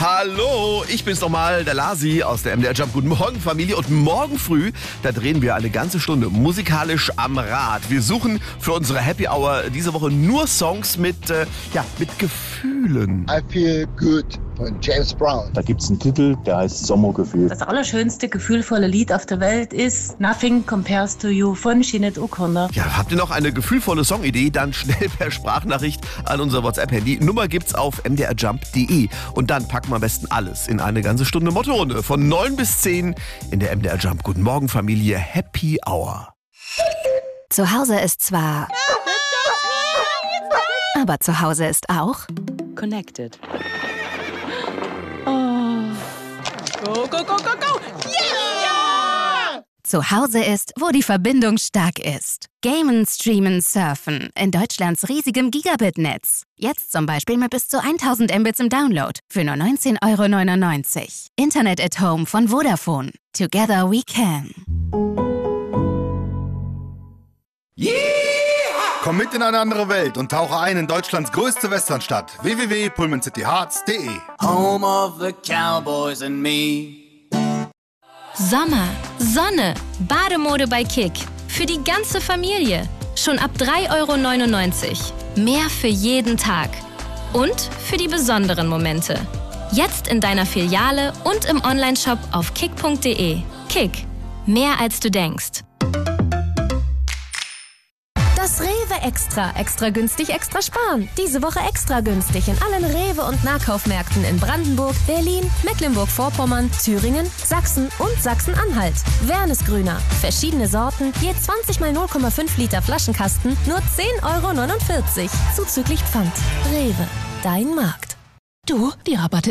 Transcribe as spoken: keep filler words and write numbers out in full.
Hallo, ich bin's nochmal, der Lasi aus der M D R Jump. Guten Morgen, Familie. Und morgen früh, da drehen wir eine ganze Stunde musikalisch am Rad. Wir suchen für unsere Happy Hour diese Woche nur Songs mit, äh, ja, mit Gefühlen. I Feel Good von James Brown. Da gibt's einen Titel, der heißt Sommergefühl. Das allerschönste, gefühlvolle Lied auf der Welt ist Nothing Compares to You von Sinead O'Connor. Ja, habt ihr noch eine gefühlvolle Songidee? Dann schnell per Sprachnachricht an unser WhatsApp-Handy. Nummer gibt's auf m d r jump punkt d e. Und dann packen wir am besten alles in eine ganze Stunde Mottorunde. Von neun bis zehn in der M D R Jump. Guten Morgen, Familie. Happy Hour. Zu Hause ist zwar... Aber zu Hause ist auch... Connected. Oh. Go, go, go, go, go! Yeah! Zu Hause ist, wo die Verbindung stark ist. Gamen, streamen, surfen. In Deutschlands riesigem Gigabit-Netz. Jetzt zum Beispiel mit bis zu tausend Mbits im Download. Für nur neunzehn Euro neunundneunzig. Internet at Home von Vodafone. Together we can. Yeah! Komm mit in eine andere Welt und tauche ein in Deutschlands größte Westernstadt. w w w punkt pullman city hearts punkt d e. Home of the Cowboys and me. Sommer, Sonne, Bademode bei Kick. Für die ganze Familie. Schon ab drei Euro neunundneunzig. Mehr für jeden Tag. Und für die besonderen Momente. Jetzt in deiner Filiale und im Onlineshop auf kick punkt d e. Kick. Mehr als du denkst. Das Rewe Extra. Extra günstig, extra sparen. Diese Woche extra günstig in allen Rewe- und Nahkaufmärkten in Brandenburg, Berlin, Mecklenburg-Vorpommern, Thüringen, Sachsen und Sachsen-Anhalt. Wernesgrüner. Verschiedene Sorten, je zwanzig mal null Komma fünf Liter Flaschenkasten, nur zehn Euro neunundvierzig. Zuzüglich Pfand. Rewe. Dein Markt. Du, die Rabatte